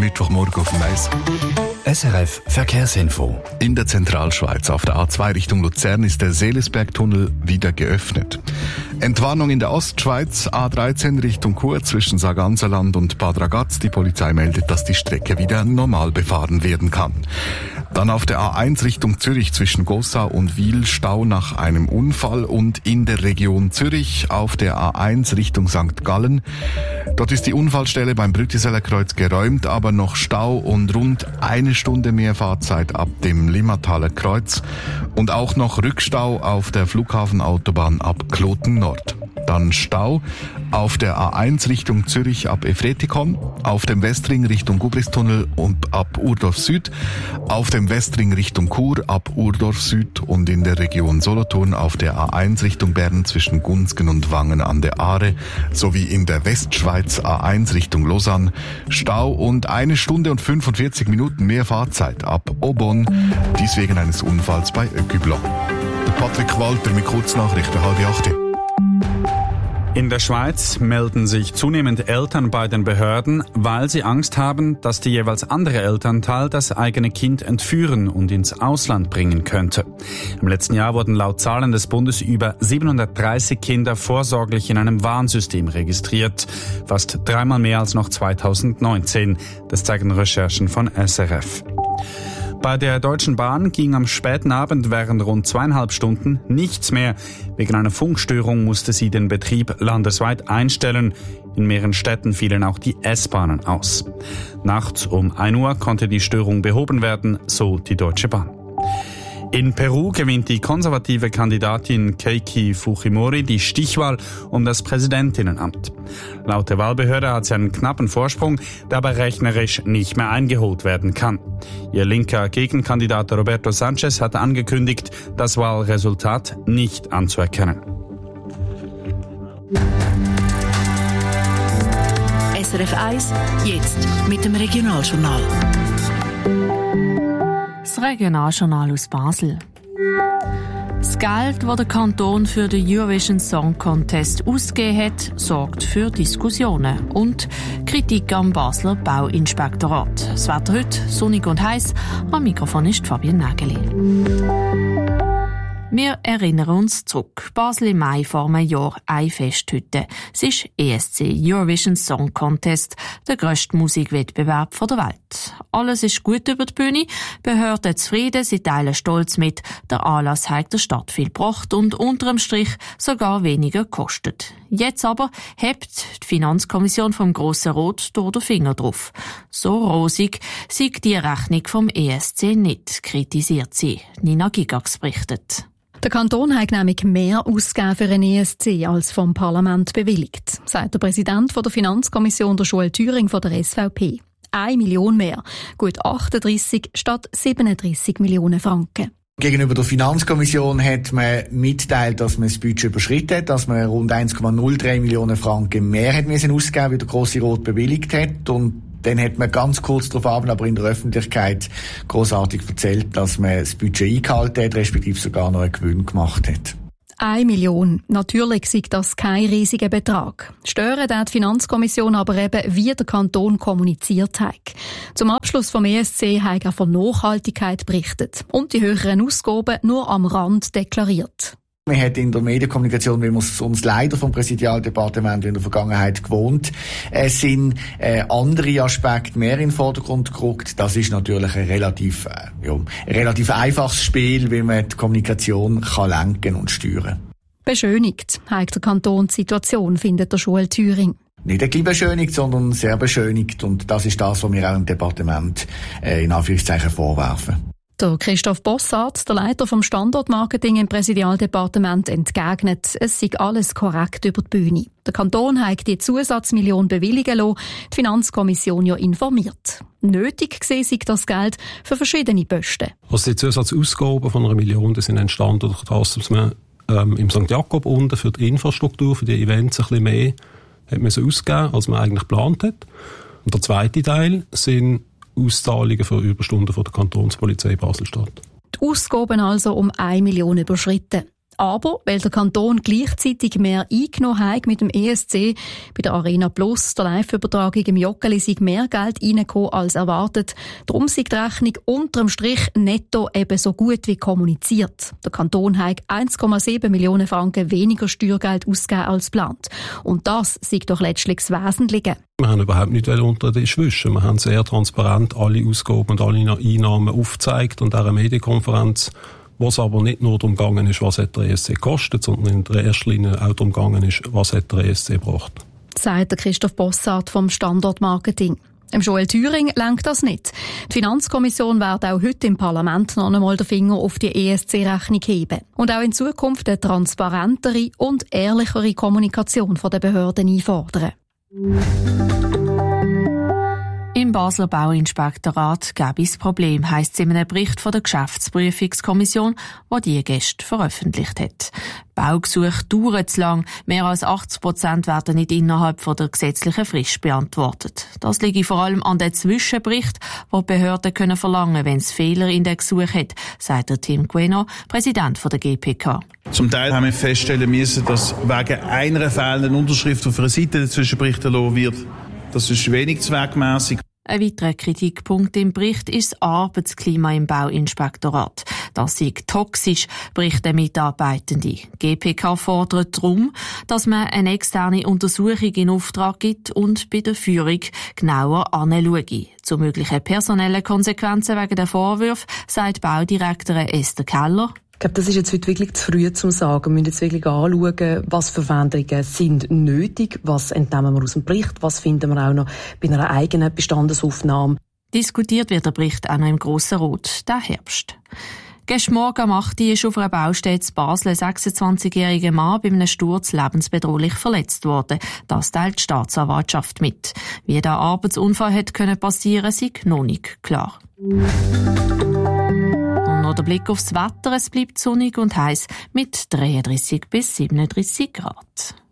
Mittwochmorgen auf dem Eis. SRF Verkehrsinfo. In der Zentralschweiz auf der A2 Richtung Luzern ist der Seelisbergtunnel wieder geöffnet. Entwarnung in der Ostschweiz, A13 Richtung Chur zwischen Sarganserland und Bad Ragaz. Die Polizei meldet, dass die Strecke wieder normal befahren werden kann. Dann auf der A1 Richtung Zürich zwischen Gossau und Wil Stau nach einem Unfall und in der Region Zürich auf der A1 Richtung St. Gallen. Dort ist die Unfallstelle beim Brütiseler Kreuz geräumt, aber noch Stau und rund eine Stunde mehr Fahrzeit ab dem Limmataler Kreuz und auch noch Rückstau auf der Flughafenautobahn ab Kloten Nord. Dann Stau auf der A1 Richtung Zürich ab Efretikon, auf dem Westring Richtung Gubristunnel und ab Urdorf Süd, auf dem Westring Richtung Chur ab Urdorf Süd und in der Region Solothurn auf der A1 Richtung Bern zwischen Gunzgen und Wangen an der Aare sowie in der Westschweiz A1 Richtung Lausanne Stau und 1 Stunde und 45 Minuten mehr Fahrzeit ab Aubonne, dies wegen eines Unfalls bei Öcüblon. Der Patrick Walter mit Kurznachrichten, 7:30. In der Schweiz melden sich zunehmend Eltern bei den Behörden, weil sie Angst haben, dass die jeweils andere Elternteil das eigene Kind entführen und ins Ausland bringen könnte. Im letzten Jahr wurden laut Zahlen des Bundes über 730 Kinder vorsorglich in einem Warnsystem registriert. Fast 3-mal mehr als noch 2019. Das zeigen Recherchen von SRF. Bei der Deutschen Bahn ging am späten Abend während rund 2,5 Stunden nichts mehr. Wegen einer Funkstörung musste sie den Betrieb landesweit einstellen. In mehreren Städten fielen auch die S-Bahnen aus. Nachts um 1 Uhr konnte die Störung behoben werden, so die Deutsche Bahn. In Peru gewinnt die konservative Kandidatin Keiki Fujimori die Stichwahl um das Präsidentinnenamt. Laut der Wahlbehörde hat sie einen knappen Vorsprung, der aber rechnerisch nicht mehr eingeholt werden kann. Ihr linker Gegenkandidat Roberto Sanchez hat angekündigt, das Wahlresultat nicht anzuerkennen. SRF 1, jetzt mit dem Regionaljournal. Das Regionaljournal aus Basel. Das Geld, das der Kanton für den Eurovision Song Contest ausgegeben hat, sorgt für Diskussionen und Kritik am Basler Bauinspektorat. Das Wetter heute sonnig und heiß. Am Mikrofon ist Fabienne Nägeli. Wir erinnern uns zurück. Basel im Mai vor einem Jahr ein Fest heute. Es ist ESC, Eurovision Song Contest, der grösste Musikwettbewerb der Welt. Alles ist gut über die Bühne, Behörden zufrieden, sie teilen stolz mit. Der Anlass hat der Stadt viel gebracht und unterm Strich sogar weniger gekostet. Jetzt aber hebt die Finanzkommission vom Grossen Rot durch den Finger drauf. So rosig sieht die Rechnung vom ESC nicht, kritisiert sie. Nina Gigax berichtet. Der Kanton hat nämlich mehr ausgegeben für einen ESC als vom Parlament bewilligt, sagt der Präsident der Finanzkommission der Schule Thüringen von der SVP. 1 Million mehr, gut 38 statt 37 Millionen Franken. Gegenüber der Finanzkommission hat man mitteilt, dass man das Budget überschritten hat, dass man rund 1,03 Millionen Franken mehr hat müssen ausgeben, wie der Grosse Rot bewilligt hat. Und dann hat man ganz kurz darauf aber in der Öffentlichkeit grossartig erzählt, dass man das Budget eingehalten hat, respektive sogar noch einen Gewinn gemacht hat. 1 Million. Natürlich ist das kein riesiger Betrag. Stören hat die Finanzkommission aber eben, wie der Kanton kommuniziert hat. Zum Abschluss vom ESC hat er von Nachhaltigkeit berichtet und die höheren Ausgaben nur am Rand deklariert. Man hat in der Medienkommunikation, wie wir es uns leider vom Präsidialdepartement in der Vergangenheit gewohnt, sind andere Aspekte mehr in den Vordergrund gerückt. Das ist natürlich ein relativ einfaches Spiel, wie man die Kommunikation kann lenken und steuern. Beschönigt hat der Kanton die Situation, findet der Schule Thüringen. Nicht ein bisschen beschönigt, sondern sehr beschönigt. Und das ist das, was wir auch im Departement in Anführungszeichen vorwerfen. Der Christoph Bossart, der Leiter vom Standortmarketing im Präsidialdepartement, entgegnet, es sei alles korrekt über die Bühne. Der Kanton hat die Zusatzmillion bewilligen lassen, die Finanzkommission ja informiert. Nötig gesehen sei das Geld für verschiedene Posten. Also die Zusatzausgaben von 1 Million die sind entstanden durch das, dass man im St. Jakob unten für die Infrastruktur, für die Events ein bisschen mehr hat man ausgegeben, als man eigentlich geplant hat. Und der zweite Teil sind Auszahlungen für Überstunden von der Kantonspolizei Basel-Stadt. Die Ausgaben also um 1 Million überschritten. Aber weil der Kanton gleichzeitig mehr eingenommen hat mit dem ESC, bei der Arena Plus, der Live-Übertragung im Joggeli, sei mehr Geld reingekommen als erwartet. Darum sei die Rechnung unterm Strich netto eben so gut wie kommuniziert. Der Kanton hat 1,7 Millionen Franken weniger Steuergeld ausgegeben als geplant. Und das sei doch letztlich das Wesentliche. Wir haben überhaupt nicht unter den Tisch wischen. Wir haben sehr transparent alle Ausgaben und alle Einnahmen aufgezeigt und auch eine Medienkonferenz, wo es aber nicht nur darum gegangen ist, was hat der ESC gekostet, sondern in der ersten Linie auch darum gegangen ist, was hat der ESC gebracht. Sagt der Christoph Bossart vom Standortmarketing. Im Joel Thüring lenkt das nicht. Die Finanzkommission wird auch heute im Parlament noch einmal den Finger auf die ESC-Rechnung heben und auch in Zukunft eine transparentere und ehrlichere Kommunikation von den Behörden einfordern. Im Basler Bauinspektorat gäbe es Problem, heisst es in einem Bericht von der Geschäftsprüfungskommission, der die gestern veröffentlicht hat. Baugesuche dauern zu lang. Mehr als 80% werden nicht innerhalb von der gesetzlichen Frist beantwortet. Das liegt vor allem an den Zwischenbericht, den Behörden können verlangen, wenn es Fehler in den Gesuchen hat, sagt der Tim Gueno, Präsident der GPK. Zum Teil haben wir feststellen müssen, dass wegen einer fehlenden Unterschrift auf einer Seite der Zwischenbericht erlassen wird. Das ist wenig zweckmässig. Ein weiterer Kritikpunkt im Bericht ist das Arbeitsklima im Bauinspektorat. Das sei toxisch, berichten Mitarbeitende. GPK fordert darum, dass man eine externe Untersuchung in Auftrag gibt und bei der Führung genauer anschaue. Zu möglichen personellen Konsequenzen wegen der Vorwürfe sagt Baudirektorin Esther Keller. Ich glaube, das ist jetzt heute wirklich zu früh zum Sagen. Wir müssen jetzt wirklich anschauen, was für Veränderungen sind nötig, was entnehmen wir aus dem Bericht, was finden wir auch noch bei einer eigenen Bestandesaufnahme. Diskutiert wird der Bericht auch noch im Grossen Rat diesen Herbst. Gestern Morgen um 8 Uhr ist auf einer Baustelle in Basel ein 26-jähriger Mann bei einem Sturz lebensbedrohlich verletzt worden. Das teilt die Staatsanwaltschaft mit. Wie der Arbeitsunfall hätte passieren können, sei noch nicht klar. Und noch der Blick aufs Wetter. Es bleibt sonnig und heiß mit 33 bis 37 Grad.